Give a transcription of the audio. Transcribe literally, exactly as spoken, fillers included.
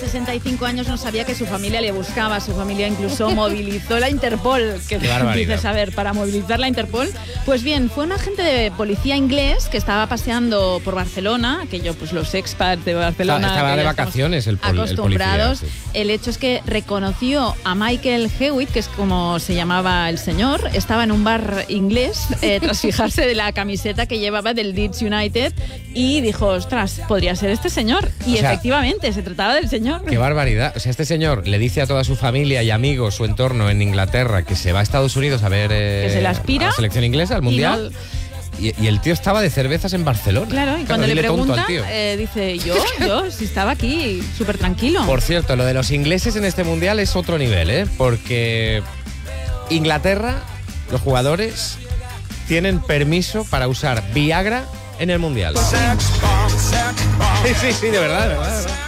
sesenta y cinco años no sabía que su familia le buscaba. Su familia incluso movilizó la Interpol. Que dices, a ver, para movilizar la Interpol. Pues bien, fue un agente de policía inglés que estaba paseando por Barcelona, aquello, pues los expats de Barcelona. Estaba de vacaciones el, pol, acostumbrados. el policía. Sí. El hecho es que reconoció a Michael Hewitt, que es como se llamaba el señor. Estaba en un bar inglés eh, tras fijarse de la camiseta que llevaba del Leeds United y dijo, ostras, podría ser este señor. Y o sea, efectivamente, se trataba del señor. ¡Qué barbaridad! O sea, este señor le dice a toda su familia y amigos, su entorno en Inglaterra, que se va a Estados Unidos a ver eh, que se le aspira, a la selección inglesa, al Mundial. Y, y el tío estaba de cervezas en Barcelona. Claro, y cuando claro, le pregunta, eh, dice, yo, yo, si estaba aquí, súper tranquilo. Por cierto, lo de los ingleses en este Mundial es otro nivel, ¿eh? Porque Inglaterra, los jugadores, tienen permiso para usar Viagra en el Mundial. Sí, sí, sí, de verdad, de verdad, de verdad.